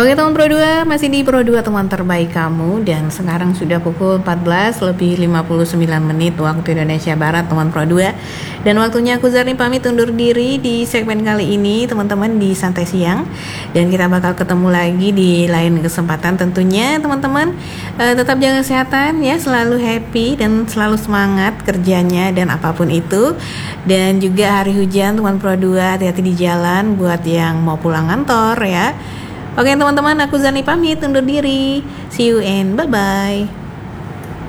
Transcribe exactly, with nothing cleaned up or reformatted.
Oke teman Pro dua, masih di Pro dua teman terbaik kamu. Dan sekarang sudah pukul empat belas lebih lima puluh sembilan menit waktu Indonesia Barat teman Pro dua. Dan waktunya aku Zarni pamit undur diri di segmen kali ini teman-teman di Santai Siang. Dan kita bakal ketemu lagi di lain kesempatan tentunya teman-teman. e, Tetap jaga kesehatan ya, selalu happy dan selalu semangat kerjanya dan apapun itu. Dan juga hari hujan teman Pro dua, hati-hati di jalan buat yang mau pulang kantor ya. Oke teman-teman, aku Zani pamit undur diri. See you and bye-bye.